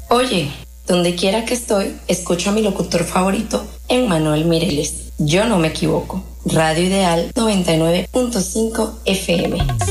Oye, donde quiera que estoy, escucho a mi locutor favorito, Emmanuel Mireles. Yo no me equivoco. Radio Ideal 99.5 FM.